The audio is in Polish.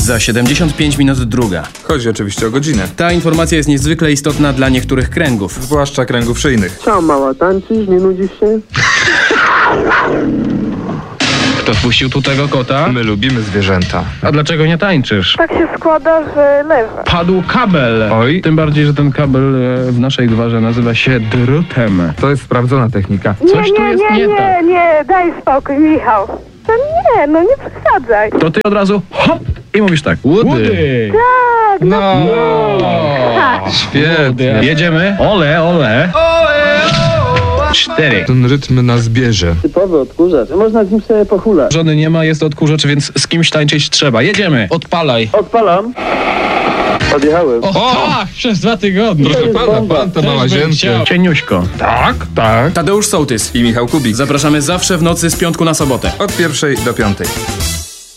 Za 75 minut druga. Chodzi oczywiście o godzinę. Ta informacja jest niezwykle istotna dla niektórych kręgów. Zwłaszcza kręgów szyjnych. Co, mała, tańczysz? Nie nudzisz się? Kto wpuścił tu tego kota? My lubimy zwierzęta. A dlaczego nie tańczysz? Tak się składa, że leżę. Padł kabel. Oj. Tym bardziej, że ten kabel w naszej gwarze nazywa się drutem. To jest sprawdzona technika. Coś tu jest nie tak. nie, daj spokój, Michał. To nie, no nie przesadzaj. To ty od razu hop i mówisz tak. Łudy. Tak, No. tak. Świetnie. Jedziemy. Ole, ole. 4. Ten rytm nas bierze. Typowy odkurzacz. Można z nim sobie pochulać. Żony nie ma, jest odkurzacz, więc z kimś tańczyć trzeba. Jedziemy. Odpalaj. Odpalam. Odjechałem. Tak, przez 2 tygodnie. Proszę pana, pan to ma łazienkę. Cieniuśko. Tak, tak. Tadeusz Sołtys. I Michał Kubik. Zapraszamy zawsze w nocy z piątku na sobotę. Od 1 do 5.